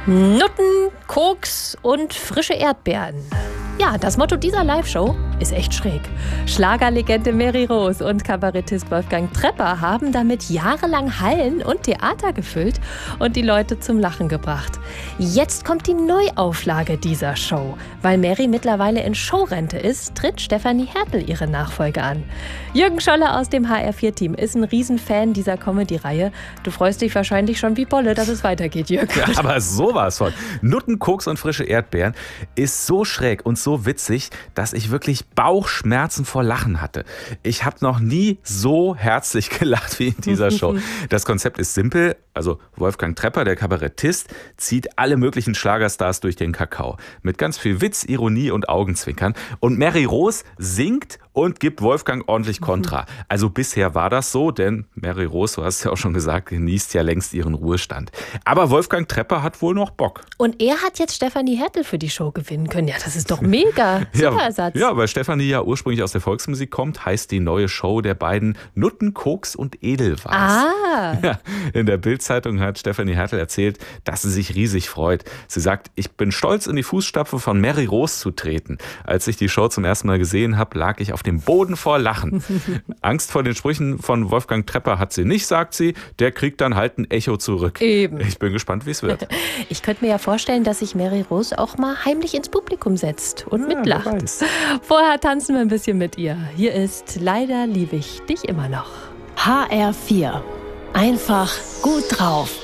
Nutten, Koks und frische Erdbeeren. Ja, das Motto dieser Live-Show ist echt schräg. Schlagerlegende Mary Rose und Kabarettist Wolfgang Trepper haben damit jahrelang Hallen und Theater gefüllt und die Leute zum Lachen gebracht. Jetzt kommt die Neuauflage dieser Show. Weil Mary mittlerweile in Showrente ist, tritt Stefanie Hertel ihre Nachfolge an. Jürgen Scholler aus dem HR4-Team ist ein Riesenfan dieser Comedy-Reihe. Du freust dich wahrscheinlich schon wie Bolle, dass es weitergeht, Jürgen. Ja, aber sowas von. Nutten, Koks und frische Erdbeeren ist so schräg und so witzig, dass ich wirklich Bauchschmerzen vor Lachen hatte. Ich habe noch nie so herzlich gelacht wie in dieser Show. Das Konzept ist simpel. Also Wolfgang Trepper, der Kabarettist, zieht alle möglichen Schlagerstars durch den Kakao. Mit ganz viel Witz, Ironie und Augenzwinkern. Und Mary Rose singt und gibt Wolfgang ordentlich Kontra. Also bisher war das so, denn Mary Rose, du hast ja auch schon gesagt, genießt ja längst ihren Ruhestand. Aber Wolfgang Trepper hat wohl noch Bock. Und er hat jetzt Stefanie Hertel für die Show gewinnen können. Ja, das ist doch mega. Super Ersatz. Ja, weil Stefanie ja ursprünglich aus der Volksmusik kommt, heißt die neue Show der beiden Nutten, Koks und Edelweiß. Ah. Ja, in der Bild-Zeitung hat Stefanie Hertel erzählt, dass sie sich riesig freut. Sie sagt, ich bin stolz, in die Fußstapfen von Mary Rose zu treten. Als ich die Show zum ersten Mal gesehen habe, lag ich auf dem Boden vor Lachen. Angst vor den Sprüchen von Wolfgang Trepper hat sie nicht, sagt sie. Der kriegt dann halt ein Echo zurück. Eben. Ich bin gespannt, wie es wird. Ich könnte mir ja vorstellen, dass sich Mary Rose auch mal heimlich ins Publikum setzt und mitlacht. Vorher tanzen wir ein bisschen mit ihr. Hier ist Leider liebe ich dich immer noch. HR4. Einfach gut drauf.